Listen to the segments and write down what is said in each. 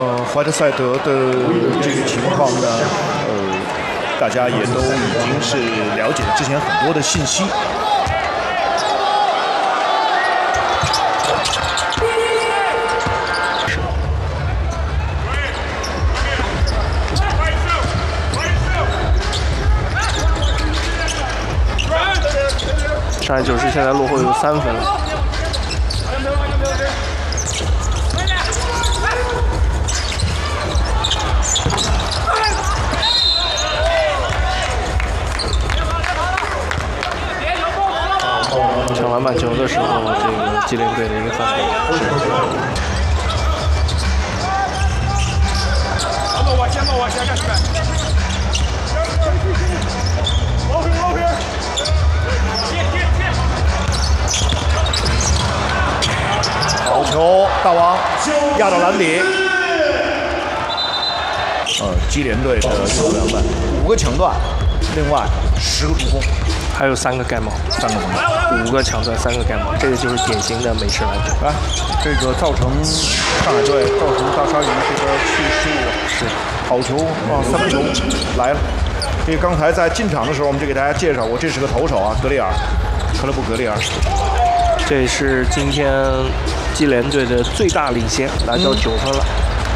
怀特塞德的这个情况呢，大家也都已经是了解了之前很多的信息。 上海九世现在落后有3分了。 抢篮板球的时候，这个基联队的一个犯规。 好球，大王压到篮底。基联队的运动员们5个抢断，另外10个助攻。 还有3个盖帽 ，3个红帽 ，5个抢断，3个盖帽，这个就是典型的美式篮球。 来，这个造成上海队造成大鲨鱼这边弃失，是好球啊，3分球来了。这个刚才在进场的时候，我们就给大家介绍过，这是个投手啊，格里尔，克勒布格里尔。 这是今天基联队的最大领先，来到9分了。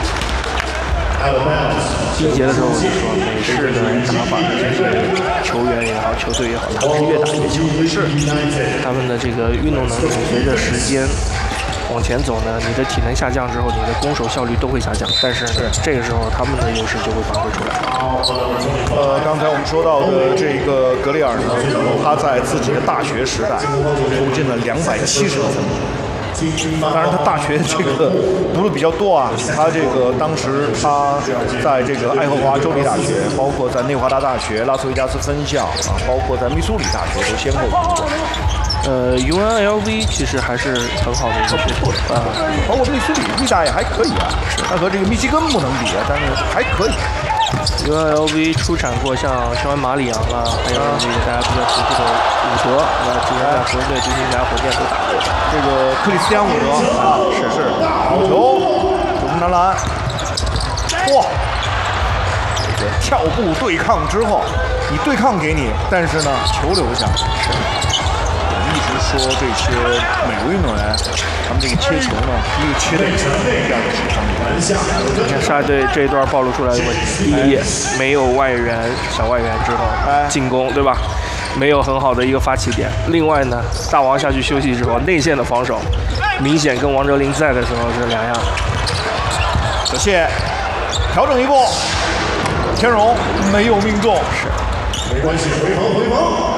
第1节的时候我就说，美式的打法，这些球员也好，球队也好，他们是越打越强。 是， 他们的这个运动能力随着时间往前走呢，你的体能下降之后，你的攻守效率都会下降。但是这个时候他们的优势就会发挥出来。 刚才我们说到的这个格里尔呢，他在自己的大学时代投进了270个分。 当然，他大学这个读的比较多啊。他这个当时他在这个爱荷华州立大学，包括在内华达大学、拉斯维加斯分校啊，包括在密苏里大学都先后读过。 UNLV 其实还是很好的一个学校啊， 包括密苏里、密大也还可以啊。他和这个密西根不能比啊，但是还可以。 UNLV 出产过像肖恩·马里昂啊，还有这个大家比较熟悉的伍德，之前在湖人队、独行侠、火箭都打过。 这个克里斯蒂安·伍德啊，是好球，9分男篮，哇！这个跳步对抗之后，你对抗给你，但是呢，球留下。我们一直说这些美国运动员，他们这个切球呢，一个切的第二个是伤害。 你看上海队这一段暴露出来的问题，第一，没有外援小外援之后进攻，对吧？没有很好的一个发起点。另外呢，大王下去休息之后，内线的防守明显跟王哲林在的时候是两样。 可谢调整一步，天荣没有命中，是没关系，回防。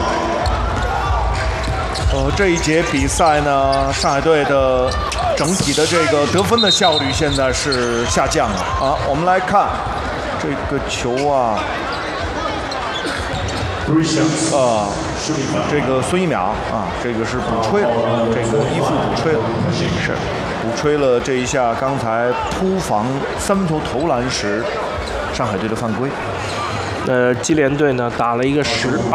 这一节比赛呢，上海队的整体的这个得分的效率现在是下降了啊。我们来看这个球啊，这个孙一淼啊，这个是补吹了，这个依附补吹了，是补吹了这一下。刚才扑防3分球投篮时，上海队的犯规。 基联队呢打了一个12-2，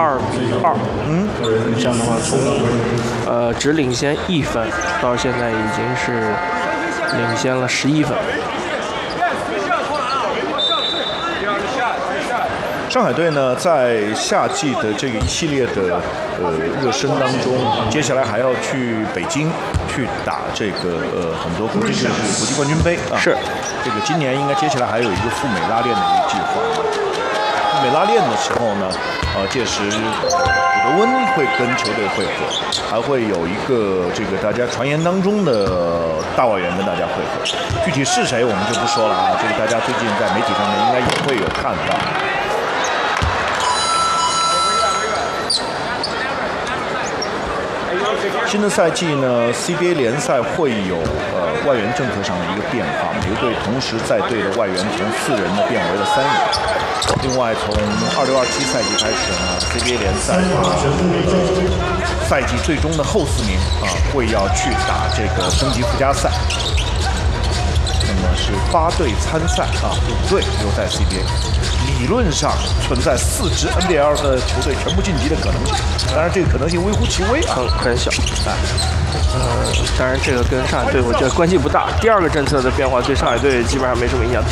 这样的话从只领先1分，到现在已经是领先了11分。 上海队呢，在夏季的这个一系列的热身当中，接下来还要去北京去打这个很多国际冠军杯啊。 是， 这个今年应该接下来还有一个赴美拉练的一个计划。美拉练的时候呢，届时古德温会跟球队会合，还会有一个这个大家传言当中的大外援跟大家会合，具体是谁我们就不说了啊，这个大家最近在媒体上面应该也会有看到。新的赛季呢 ，CBA 联赛会有外援政策上的一个变化，每个队同时在队的外援从4人呢变为了3人。另外，从26-27赛季开始呢 ，CBA 联赛赛季最终的后4名啊，会要去打这个升级附加赛。那么呢是8队参赛啊，5队留在 CBA。理论上存在4支 NBL 的球队全部晋级的可能性，当然这个可能性微乎其微啊， 很小。当然这个跟上海队我觉得关系不大。第二个政策的变化对上海队基本上没什么影响。